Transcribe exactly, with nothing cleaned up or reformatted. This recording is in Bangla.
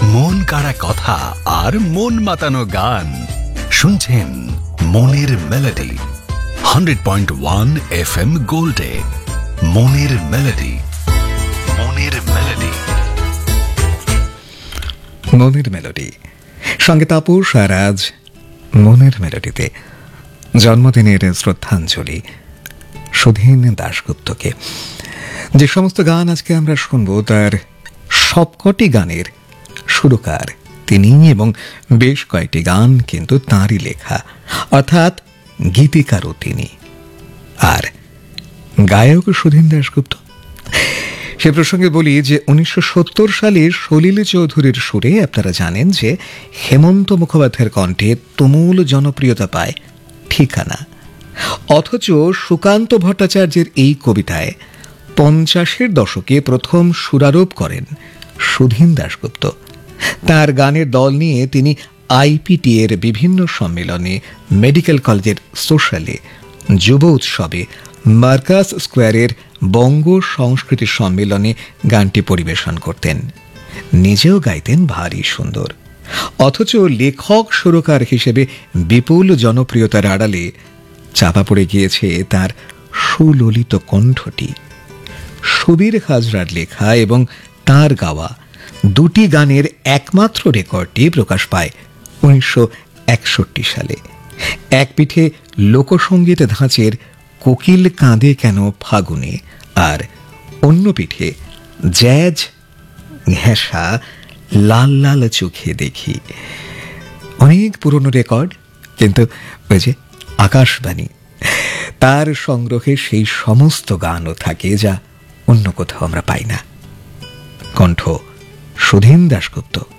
মন কাড়া কথা আর মন মাতানো গান শুনছেন মনের melody hundred point one F M গোল্ডে। মনের মেলোডি, মনের মেলোডি, মনের মেলোডি সঙ্গে তাপস আর আজ মনের মেলোডিতে জন্মদিনের শ্রদ্ধাঞ্জলি সুধীন দাশগুপ্তকে। যে সমস্ত গান আজকে আমরা শুনবো তার সবকটি গানের সুরকার তিনি এবং বেশ কয়েকটি গান কিন্তু তাঁরই লেখা, অর্থাৎ গীতিকারও তিনি। আর গায়ক সুধীন দাশগুপ্ত। সে প্রসঙ্গে বলি যে উনিশশো সত্তর সালে সলিল চৌধুরীর সুরে আপনারা জানেন যে হেমন্ত মুখোপাধ্যায়ের কণ্ঠে তুমুল জনপ্রিয়তা পায় ঠিকানা, অথচ সুকান্ত ভট্টাচার্যের এই কবিতায় পঞ্চাশের দশকে প্রথম সুরারোপ করেন সুধীন দাশগুপ্ত। তার গানের দল নিয়ে তিনি আইপিটি এর বিভিন্ন সম্মেলনে, মেডিকেল কলেজের সোশ্যালে, যুব উৎসবে, মার্কাস স্কোয়ারের বঙ্গ সংস্কৃতি সম্মেলনে গানটি পরিবেশন করতেন। নিজেও গাইতেন ভারী সুন্দর, অথচ লেখক সুরকার হিসেবে বিপুল জনপ্রিয়তার আড়ালে চাপা পড়ে গিয়েছে তার সুললিত কণ্ঠটি। সুবীর হাজরার লেখা এবং তার গাওয়া দুটি গানের একমাত্র রেকর্ডটি প্রকাশ পায় উনিশশো একষট্টি সালে। এক পিঠে লোকসঙ্গীত ধাঁচের কোকিল কাঁদে কেন ফাগুনে, আর অন্য পিঠে জ্যাজ ঘেঁষা লাল লাল চোখে দেখি। অনেক পুরনো রেকর্ড, কিন্তু ওই যে আকাশবাণী, তার সংগ্রহে সেই সমস্ত গানও থাকে যা অন্য কোথাও আমরা পাই না। কণ্ঠ সুধীন দাশগুপ্ত।